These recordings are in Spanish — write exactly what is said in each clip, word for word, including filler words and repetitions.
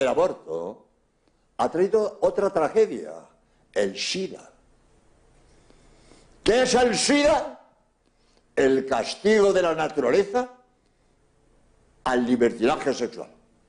El aborto ha traído otra tragedia, el SIDA. ¿Qué es el SIDA? El castigo de la naturaleza al libertinaje sexual.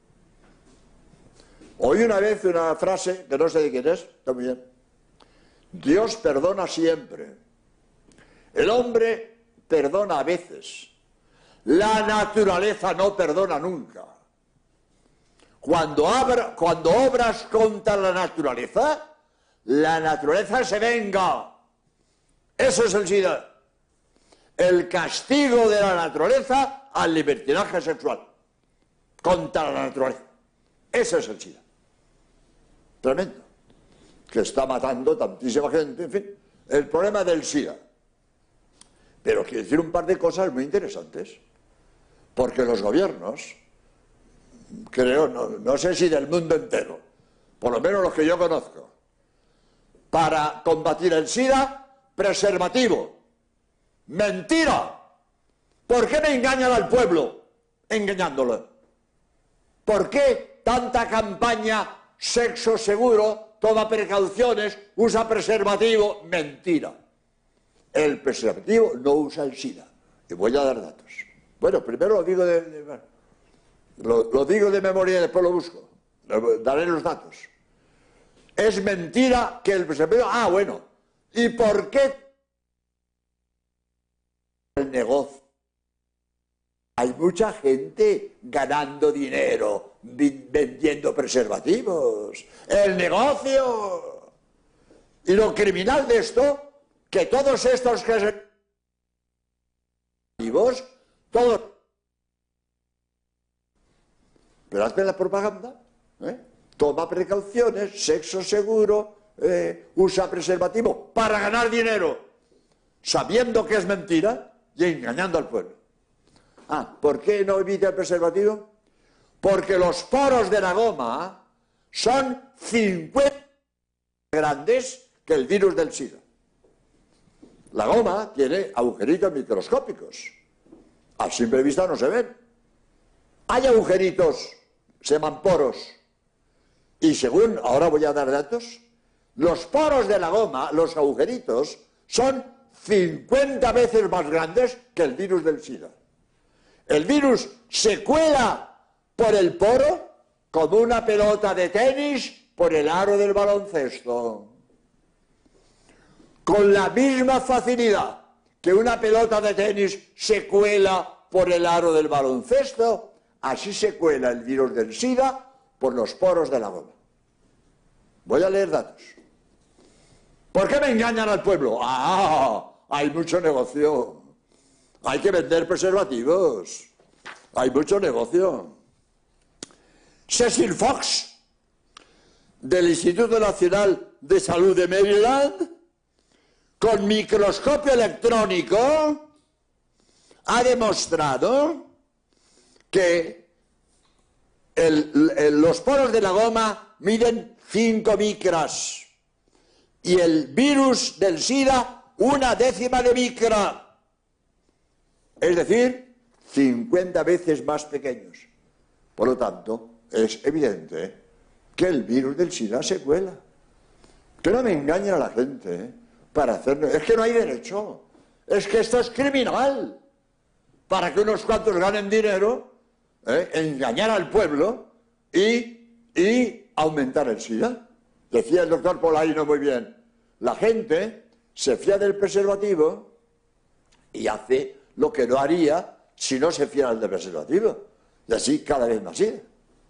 Oí una vez una frase, que no sé de quién es, está muy bien. Dios perdona siempre. El hombre perdona a veces. La naturaleza no perdona nunca. Cuando, abra, cuando obras contra la naturaleza, la naturaleza se venga. Eso es el SIDA. El castigo de la naturaleza al libertinaje sexual. Contra la naturaleza. Ese es el SIDA. Tremendo. Que está matando tantísima gente, en fin. El problema del SIDA. Pero quiero decir un par de cosas muy interesantes. Porque los gobiernos, creo, no, no sé si del mundo entero, por lo menos los que yo conozco, para combatir el SIDA, preservativo. ¡Mentira! ¿Por qué me engañan al pueblo engañándolo? ¿Por qué tanta campaña sexo seguro, toma precauciones, usa preservativo? Mentira. El preservativo no usa el SIDA. Y voy a dar datos. Bueno, primero lo digo de, de, lo, lo digo de memoria y después lo busco. Daré los datos. Es mentira que el preservativo... Ah, bueno. ¿Y por qué el negocio? Hay mucha gente ganando dinero vendiendo preservativos. ¡El negocio! Y lo criminal de esto, que todos estos preservativos, todos... Pero hazme la propaganda, ¿eh? Toma precauciones, sexo seguro, eh, usa preservativo para ganar dinero, sabiendo que es mentira y engañando al pueblo. Ah, ¿por qué no evita el preservativo? Porque los poros de la goma son cincuenta veces más grandes que el virus del SIDA. La goma tiene agujeritos microscópicos. A simple vista no se ven. Hay agujeritos, se llaman poros. Y según, ahora voy a dar datos, los poros de la goma, los agujeritos, son cincuenta veces más grandes que el virus del SIDA. El virus se cuela por el poro como una pelota de tenis por el aro del baloncesto. Con la misma facilidad que una pelota de tenis se cuela por el aro del baloncesto, así se cuela el virus del SIDA por los poros de la goma. Voy a leer datos. ¿Por qué me engañan al pueblo? ¡Ah! Hay mucho negocio. Hay que vender preservativos. Hay mucho negocio. Cecil Fox, del Instituto Nacional de Salud de Maryland, con microscopio electrónico, ha demostrado que el, el, los poros de la goma miden cinco micras y el virus del SIDA una décima de micra. Es decir, cincuenta veces más pequeños. Por lo tanto, es evidente que el virus del SIDA se cuela. Que no me engañen a la gente, ¿eh? Para hacerlo. Es que no hay derecho. Es que esto es criminal. Para que unos cuantos ganen dinero, ¿eh? Engañar al pueblo y, y aumentar el SIDA. Decía el doctor Polaino muy bien. La gente se fía del preservativo y hace lo que no haría si no se fiara del preservativo. Y así cada vez más SIDA.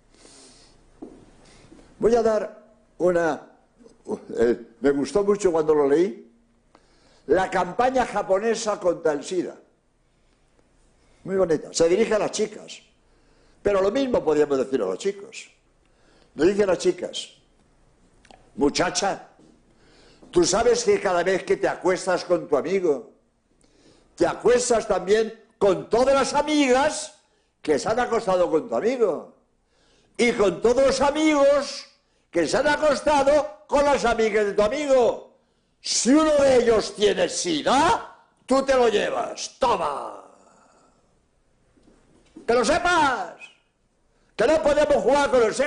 Voy a dar una... Eh, me gustó mucho cuando lo leí. La campaña japonesa contra el SIDA. Muy bonita. Se dirige a las chicas. Pero lo mismo podríamos decir a los chicos. Le dice a las chicas: muchacha, tú sabes que cada vez que te acuestas con tu amigo, te acuestas también con todas las amigas que se han acostado con tu amigo. Y con todos los amigos que se han acostado con las amigas de tu amigo. Si uno de ellos tiene SIDA, tú te lo llevas. ¡Toma! ¡Que lo sepas! Que no podemos jugar con el sexo.